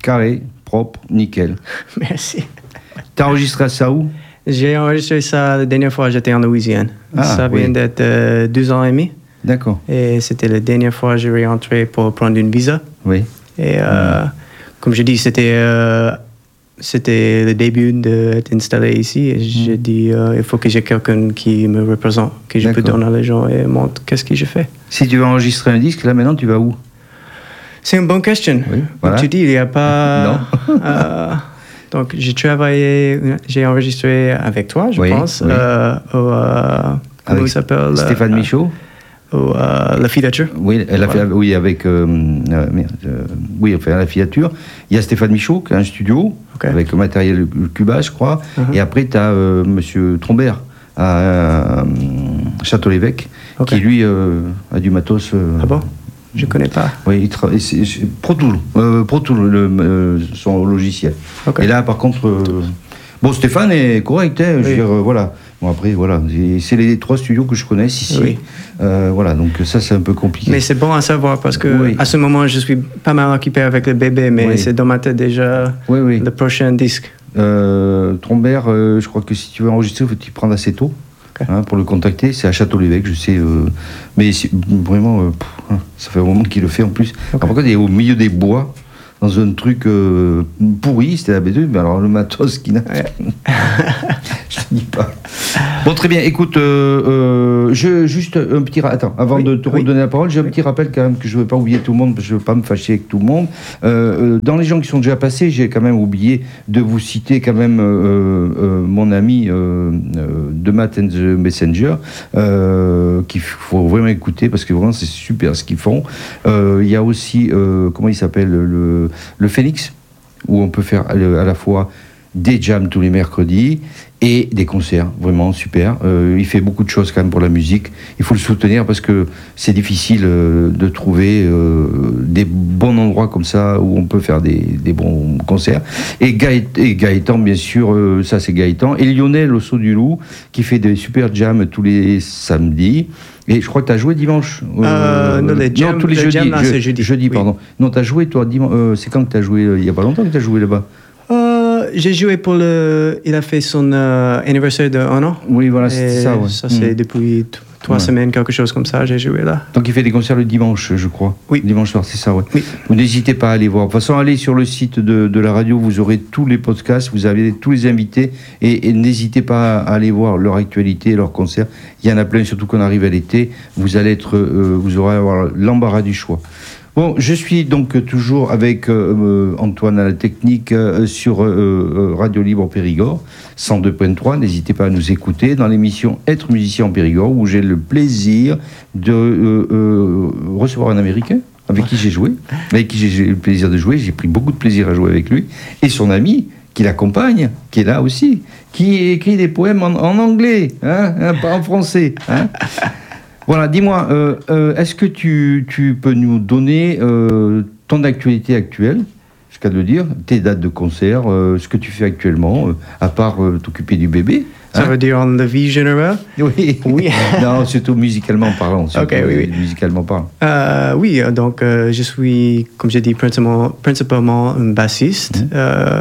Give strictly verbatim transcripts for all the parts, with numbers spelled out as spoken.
carré, propre, nickel. Merci. T'as enregistré ça où? J'ai enregistré ça la dernière fois, j'étais en Louisiane. Ah, ça vient oui. d'être euh, deux ans et demi. D'accord. Et c'était la dernière fois que j'ai rentré pour prendre une visa. Oui. Et euh, mmh. comme je dis, c'était, euh, c'était le début d'être installé ici. Et mmh. j'ai dit, euh, il faut que j'ai quelqu'un qui me représente, que je peux donner à les gens et montre qu'est-ce que je fais. Si tu veux enregistrer un disque, là maintenant, tu vas où? C'est une bonne question. Oui, voilà. Comme tu dis, il n'y a pas... non. euh, donc, j'ai travaillé, j'ai enregistré avec toi, je oui, pense, oui. Euh, au, euh, comment il s'appelle? Stéphane euh, Michaud. Au, euh, la filature. Oui, elle a voilà. fait, oui, avec, euh, euh, merde, euh, oui, enfin, la filature. Il y a Stéphane Michaud qui a un studio, okay. avec le matériel Cuba, je crois. Uh-huh. Et après, tu as euh, Monsieur Trombert à euh, Château-l'Évêque, okay. qui lui euh, a du matos. Euh, ah bon? Je ne connais pas. Oui, il travaille. C'est, c'est Pro Tools, euh, Pro Tools, le, euh, son logiciel. Okay. Et là, par contre, euh, bon, Stéphane est correct, hein, oui. je veux dire, euh, voilà. Bon, après, voilà, c'est les trois studios que je connais ici. Oui. Euh, voilà, donc ça, c'est un peu compliqué. Mais c'est bon à savoir parce que oui. à ce moment, je suis pas mal occupé avec le bébé, mais oui. c'est dans ma tête déjà oui, oui. le prochain disque. Euh, Trombert, euh, je crois que si tu veux enregistrer, il faut t'y prendre assez tôt. Okay. Hein, pour le contacter, c'est à Château-l'Évêque, je sais, euh, mais c'est, vraiment, euh, pff, ça fait un moment qu'il le fait en plus. Okay. Alors, par contre, il est au milieu des bois, dans un truc euh, pourri, c'était la B deux, mais alors le matos qui n'a. Ouais. Je te dis pas. Bon, très bien, écoute, euh, euh, je, juste un petit. Attends, avant oui, de te oui. redonner la parole, j'ai oui. un petit rappel quand même que je ne veux pas oublier tout le monde, parce que je ne veux pas me fâcher avec tout le monde. Euh, dans les gens qui sont déjà passés, j'ai quand même oublié de vous citer quand même euh, euh, mon ami euh, euh, de Matt and the Messenger, euh, qu'il faut vraiment écouter, parce que vraiment c'est super ce qu'ils font. Il euh, y a aussi, euh, comment il s'appelle, le, le Phoenix, où on peut faire à la fois des jams tous les mercredis et des concerts, vraiment super. Euh, il fait beaucoup de choses quand même pour la musique. Il faut le soutenir parce que c'est difficile euh, de trouver euh, des bons endroits comme ça où on peut faire des, des bons concerts. Et, Gaët- et Gaëtan, bien sûr, euh, ça c'est Gaëtan. Et Lionel au Saut du Loup qui fait des super jams tous les samedis. Et je crois que tu as joué dimanche. Euh, euh, non, les jams, non, tous les, les jeudis. Jam, là, je, c'est jeudi. Jeudi, oui. pardon. Non, tu as joué, toi, dimanche. Euh, c'est quand que tu as joué? Il n'y a pas longtemps que tu as joué là-bas? Euh, j'ai joué pour le... Il a fait son euh, anniversaire de un an. Oui, voilà, c'était ça. Ouais. Ça, c'est mmh. depuis t- trois ouais. semaines, quelque chose comme ça, j'ai joué là. Donc, il fait des concerts le dimanche, je crois. Oui. Dimanche soir, c'est ça, ouais. Oui. Vous n'hésitez pas à aller voir. De toute façon, allez sur le site de, de la radio, vous aurez tous les podcasts, vous avez tous les invités, et, et n'hésitez pas à aller voir leur actualité, leurs concerts. Il y en a plein, surtout qu'on arrive à l'été. Vous allez être, euh, vous aurez avoir l'embarras du choix. Bon, je suis donc toujours avec euh, Antoine à la technique euh, sur euh, Radio Libre Périgord, cent deux point trois. N'hésitez pas à nous écouter dans l'émission Être musicien en Périgord, où j'ai le plaisir de euh, euh, recevoir un Américain avec qui j'ai joué, avec qui j'ai eu le plaisir de jouer. J'ai pris beaucoup de plaisir à jouer avec lui, et son ami qui l'accompagne, qui est là aussi, qui écrit des poèmes en, en anglais, hein, hein, pas en français. Hein. Voilà, dis-moi, euh, euh, est-ce que tu, tu peux nous donner euh, ton actualité actuelle, jusqu'à le dire, tes dates de concert, euh, ce que tu fais actuellement, euh, à part euh, t'occuper du bébé? Ça hein? veut dire en la vie générale? Oui. Oui. Non, surtout musicalement parlant. Surtout, ok, oui, oui. Musicalement parlant. Euh, oui, donc euh, je suis, comme j'ai dit, principalement, principalement un bassiste. Mmh. Euh,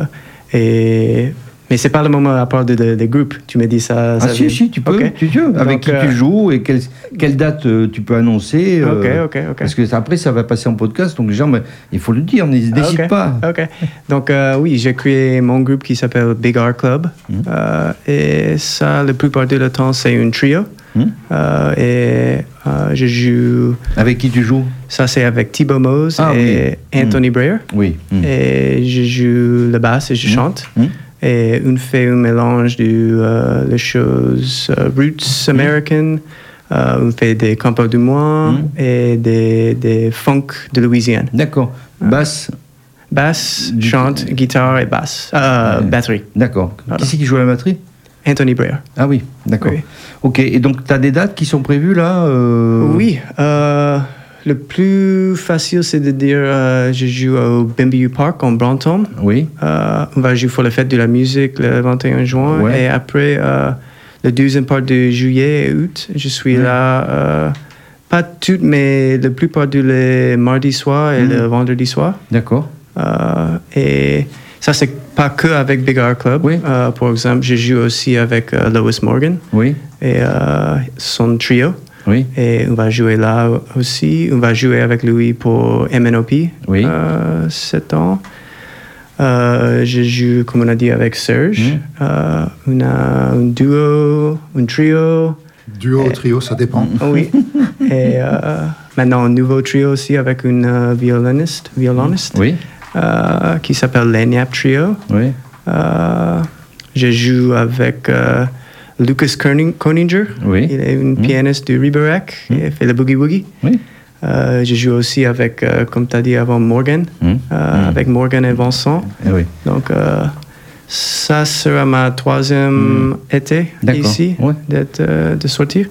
et... Mais c'est pas le moment à part des de, de groupes. Tu me dis ça. Ah ça si, vient. si, tu peux. Okay. Tu veux. Avec Donc, qui euh... tu joues et quelle, quelle date euh, tu peux annoncer. Euh, ok, ok, ok. Parce que ça, après, ça va passer en podcast. Donc les gens, ben, il faut le dire, n'hésite okay. pas. Ok. Donc euh, oui, j'ai créé mon groupe qui s'appelle Big Art Club. Mm. Euh, et ça, la plupart du temps, c'est un trio. Mm. Euh, et euh, je joue... Avec qui tu joues? Ça, c'est avec Thibaut Mose ah, et oui. Anthony mm. Breyer. Oui. Mm. Et je joue le basse et je mm. chante. Mm. Et on fait un mélange de euh, les choses uh, roots américaines. Euh, on fait des compos du mois mm. et des, des funk de Louisiane. D'accord. Euh, basse Basse, du chante, tout. Guitare et basse. Euh, ouais. Batterie. D'accord. Voilà. Qui c'est qui joue à la batterie? Anthony Breyer. Ah oui, d'accord. Oui. Ok, et donc tu as des dates qui sont prévues là euh... Oui. Euh, le plus facile, c'est de dire euh, je joue au Bimby Park en Brantôme. Oui. Euh, on va jouer pour la fête de la musique le vingt et un juin. Ouais. Et après, euh, le deuxième part de juillet et août, je suis ouais. là. Euh, pas toutes, mais la plupart du les mardi soir et mmh. le vendredi soir. D'accord. Euh, et ça, c'est pas que avec Big Art Club. Oui. Euh, par exemple, je joue aussi avec euh, Lois Morgan Oui. et euh, son trio. Oui. Et on va jouer là aussi. On va jouer avec lui pour M N O P Oui. euh, sept ans. Euh, je joue, comme on a dit, avec Serge. Mm. Euh, on a un duo, un trio. Duo, trio, ça dépend. Oui. Et euh, maintenant, un nouveau trio aussi avec une euh, violoniste, violoniste Oui. euh, qui s'appelle Lanyap Trio. Oui. Euh, je joue avec euh, Lucas Koenig- Koeninger. Oui. Il est une Mm. pianiste du Riberac. Mm. Il fait le boogie-woogie. Oui. Euh, je joue aussi avec, euh, comme tu as dit avant, Morgan. Mm. Euh, Mm. Avec Morgan et Vincent. Eh oui. Donc, euh, ça sera ma troisième Mm. été D'accord. ici, Ouais. d'être, euh, de sortir.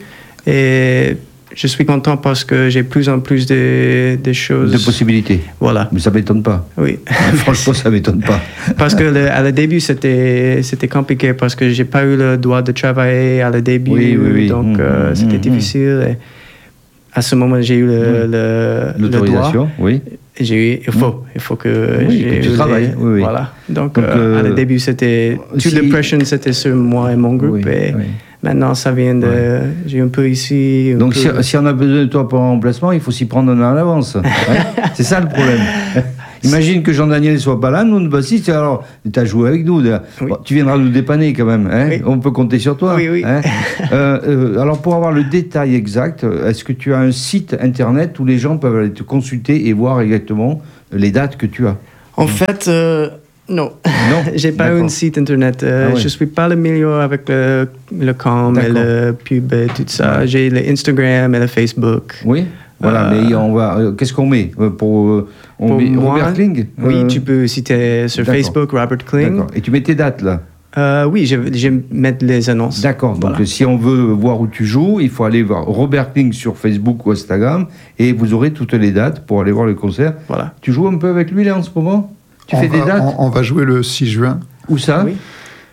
Et je suis content parce que j'ai plus en plus de, de choses. De possibilités. Voilà, Mais ça m'étonne pas. oui. Franchement, ça m'étonne pas. Parce que le, à le début, c'était, c'était compliqué parce que j'ai pas eu le droit de travailler à le début. Oui, oui, oui. Donc, Mmh, euh, mmh, c'était mmh. difficile. Et à ce moment, j'ai eu le, le, le droit. L'autorisation, oui. Et j'ai eu, il faut, il faut que Oui, j'ai que tu eu les- travailles, oui, oui. Voilà. Donc, Donc, euh, à euh, le début, c'était si- toute la pression, c'était sur moi et mon groupe. Oui, et oui. maintenant, ça vient de, Ouais. j'ai un peu ici. un Donc, peu- si, si on a besoin de toi pour un remplacement, il faut s'y prendre un an à l'avance. Hein. C'est ça le problème. Imagine que Jean-Daniel ne soit pas là, nous, le bassiste, alors, tu as joué avec nous. de- Oui. Bon, tu viendras nous dépanner quand même. Hein. Oui. On peut compter sur toi. Oui, oui. Hein. Euh, euh, alors, pour avoir le détail exact, est-ce que tu as un site internet où les gens peuvent aller te consulter et voir exactement les dates que tu as? En fait, euh, non. Non. J'ai pas D'accord. un site internet. Euh, Ah ouais. Je suis pas le meilleur avec le, le com et D'accord. le pub et tout ça. Ouais. J'ai le Instagram et le Facebook. Oui. Voilà, Euh, mais on va. euh, Qu'est-ce qu'on met euh, pour, euh, on Pour met moi, Robert Kling. Oui, Euh, tu peux citer sur d'accord. Facebook Robert Kling. D'accord. Et tu mets tes dates là. Euh, oui, je, je vais mettre les annonces. D'accord. Voilà. Donc, si on veut voir où tu joues, il faut aller voir Robert Kling sur Facebook ou Instagram et vous aurez toutes les dates pour aller voir le concert. Voilà. Tu joues un peu avec lui là en ce moment? Tu on fais va, des dates? on, on va jouer le six juin. Où ça? Oui.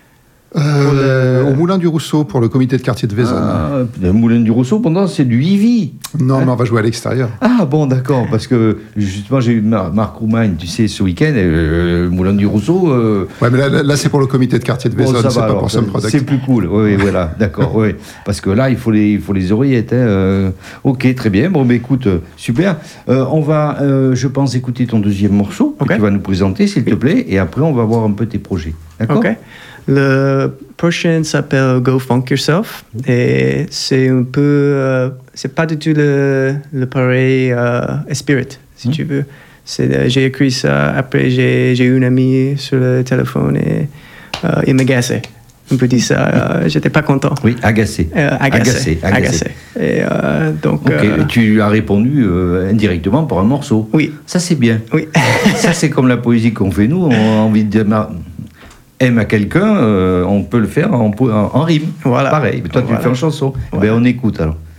Euh, le- Au Moulin du Rousseau pour le comité de quartier de Vaison. Ah, le Moulin du Rousseau, pendant c'est du Ivy. Non, mais on va jouer à l'extérieur. Ah bon, d'accord, parce que justement j'ai eu Mar- Marc Roumagne, tu sais, ce week-end, euh, le Moulin du Rousseau. euh, Ouais, mais là, là, là, c'est pour le comité de quartier de Bon, Vaison, ça c'est va, pas alors, pour ça- Sun Product. c'est plus cool, oui, oui, voilà, d'accord, oui. Parce que là, il faut les, il faut les oreillettes. Hein, euh, ok, très bien. Bon, mais écoute, euh, super. Euh, on va, euh, je pense, écouter ton deuxième morceau que Ok. tu vas nous présenter, s'il te plaît, et après, on va voir un peu tes projets. D'accord? OK. Le prochain s'appelle Go Funk Yourself. Et c'est un peu. euh, c'est pas du tout le, le pareil euh, Spirit, si Mm. tu veux. C'est, euh, j'ai écrit ça. Après, j'ai, j'ai eu une amie sur le téléphone et euh, il m'agaçait. On peut dire ça. Euh, j'étais pas content. Oui, agacé. Euh, agacé. Agacé, agacé. Et euh, donc. Ok, euh, tu lui as répondu euh, indirectement par un morceau. oui, Ça, c'est bien. oui. Ça, c'est comme la poésie qu'on fait nous. On a envie de dire, ma- aime à quelqu'un, euh, on peut le faire en, po- en- en rime. Voilà. Pareil. Toi, tu Voilà. le fais en chanson. Voilà. Ben, on écoute alors.